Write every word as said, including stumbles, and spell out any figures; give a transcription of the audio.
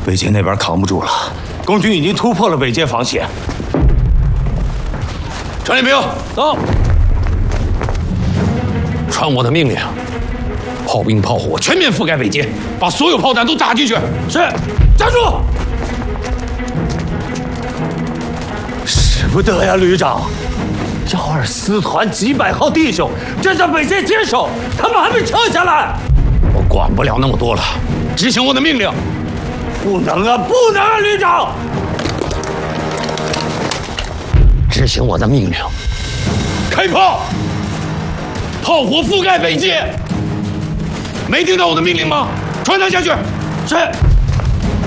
北街那边扛不住了，共军已经突破了北街防线。 传令兵， 走！ 传我的命令，炮兵炮火全面覆盖北街，把所有炮弹都打进去。 是，站住！ 使不得呀，旅长！幺二师团几百号弟兄正在北街坚守，他们还没撤下来。 我管不了那么多了，执行我的命令。 不能啊，不能啊，旅长！ 执行我的命令，开炮！炮火覆盖北街。没听到我的命令吗？传达下去。 是。